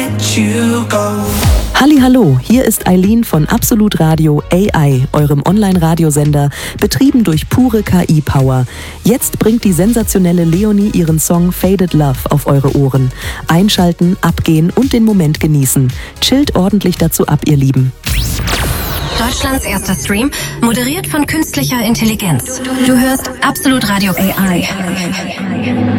let you go. Hallihallo, hier ist Eileen von Absolut Radio AI, eurem Online-Radiosender, betrieben durch pure KI-Power. Jetzt bringt die sensationelle Leonie ihren Song Faded Love auf eure Ohren. Einschalten, abgehen und den Moment genießen. Chillt ordentlich dazu ab, ihr Lieben. Deutschlands erster Stream, moderiert von künstlicher Intelligenz. Du hörst Absolut Radio AI.